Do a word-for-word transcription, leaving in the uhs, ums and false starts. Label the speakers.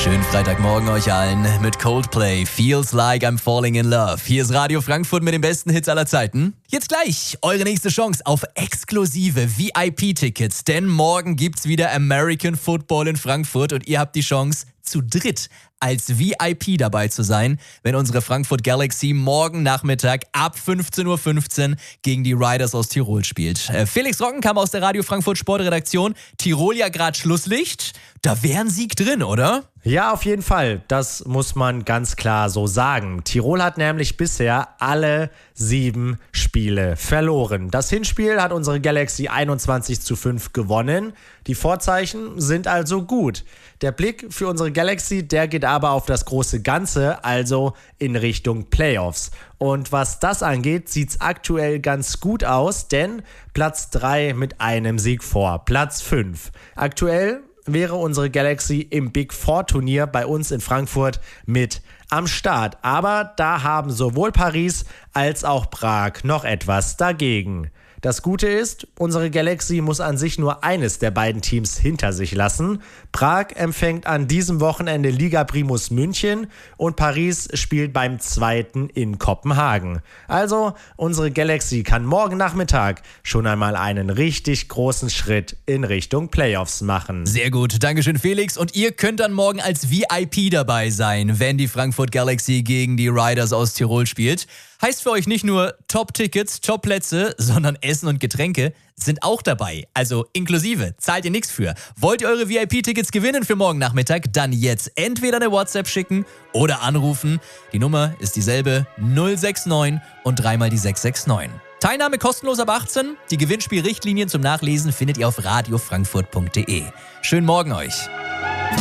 Speaker 1: Schönen Freitagmorgen euch allen mit Coldplay, Feels Like I'm Falling in Love. Hier ist Radio Frankfurt mit den besten Hits aller Zeiten. Jetzt gleich eure nächste Chance auf exklusive V I P-Tickets, denn morgen gibt's wieder American Football in Frankfurt und ihr habt die Chance, zu dritt als V I P dabei zu sein, wenn unsere Frankfurt Galaxy morgen Nachmittag ab fünfzehn Uhr fünfzehn gegen die Riders aus Tirol spielt. Äh, Felix Rockenkamp aus der Radio Frankfurt Sportredaktion. Tirol ja gerade Schlusslicht. Da wäre ein Sieg drin, oder?
Speaker 2: Ja, auf jeden Fall. Das muss man ganz klar so sagen. Tirol hat nämlich bisher alle sieben Spiele verloren. Das Hinspiel hat unsere Galaxy einundzwanzig zu fünf gewonnen. Die Vorzeichen sind also gut. Der Blick für unsere Galaxy, der geht aber auf das große Ganze, also in Richtung Playoffs. Und was das angeht, sieht's aktuell ganz gut aus, denn Platz drei mit einem Sieg vor, Platz fünf. Aktuell wäre unsere Galaxy im Big Four Turnier bei uns in Frankfurt mit am Start. Aber da haben sowohl Paris als auch Prag noch etwas dagegen. Das Gute ist, unsere Galaxy muss an sich nur eines der beiden Teams hinter sich lassen. Prag empfängt an diesem Wochenende Liga Primus München und Paris spielt beim zweiten in Kopenhagen. Also, unsere Galaxy kann morgen Nachmittag schon einmal einen richtig großen Schritt in Richtung Playoffs machen.
Speaker 1: Sehr gut, Dankeschön Felix. Und ihr könnt dann morgen als V I P dabei sein, wenn die Frankfurt Galaxy gegen die Riders aus Tirol spielt. Heißt für euch nicht nur Top-Tickets, Top-Plätze, sondern Essen und Getränke sind auch dabei. Also inklusive, zahlt ihr nichts für. Wollt ihr eure V I P-Tickets gewinnen für morgen Nachmittag? Dann jetzt entweder eine WhatsApp schicken oder anrufen. Die Nummer ist dieselbe, null sechs neun und dreimal die sechs sechs neun. Teilnahme kostenlos ab achtzehn. Die Gewinnspielrichtlinien zum Nachlesen findet ihr auf radio frankfurt punkt de. Schönen Morgen euch.